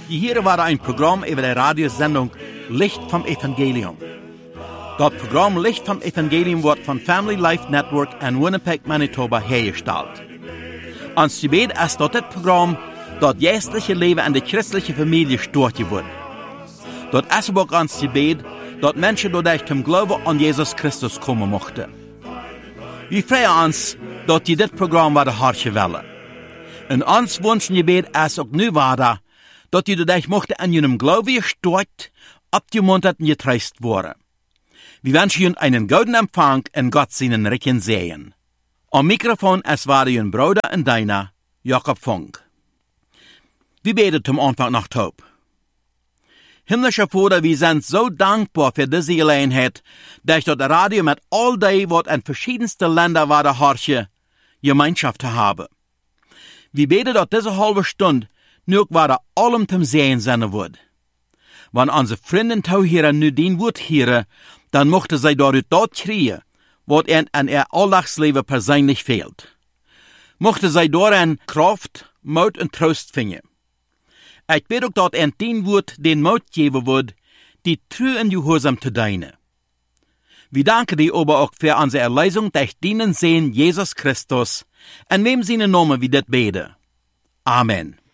Hier war ein Programm über die Radiosendung Licht vom Evangelium. Das Programm Licht vom Evangelium wird von Family Life Network in Winnipeg, Manitoba hergestellt. Ons gebed ist dat dit Programm dat geestliche Leben in der christlichen Familie stört wird. Dat ist auch ons gebed dat Menschen dadurch zum Glauben an Jesus Christus kommen mochten. Wir freuen uns, dat die dit Programm werden hartje willen. En ons wünschen gebed ist auch nu weiter, dat die dadurch mochten an jenem Glauben gestärkt, abgemuntert und getröstet worden. Wir wünschen Ihnen einen guten Empfang in Gott seinen reichen Segen. Am Mikrofon es war Ihr Bruder und deiner, Jakob Funk. Wir beten zum Anfang nach Taub. Himmlischer Vater, wir sind so dankbar für diese Gelegenheit, dass das Radio mit all die, was in verschiedensten Ländern war, der Harche, Gemeinschaft zu haben. Wir beten, dass diese halbe Stunde nur war allem zum Sehen sein wird. Wenn unsere Freunde hier nu den Wort hören, dann mochten sie dadurch dort kriegen, was ihnen an ihr Alldagsleben persönlich fehlt. Mochten sie darin Kraft, Mut und Trost finden. Ich bete auch, dass ihnen den Wort den Mut geben wird, die treu und gehorsam zu dienen. Wir danken dir aber auch für unsere Erlösung durch den Sehen Jesus Christus, in wem seine Namen wir das beten. Amen.